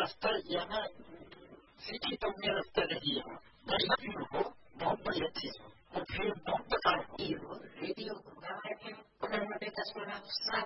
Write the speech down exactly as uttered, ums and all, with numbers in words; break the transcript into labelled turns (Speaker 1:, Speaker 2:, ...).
Speaker 1: रास्ता यहाँ सिटी तो में रास्ता नहीं है, बढ़िया फिल्म हो, बहुत बढ़िया चीज हो, और फिल्म बहुत बेकार हो।
Speaker 2: रेडियो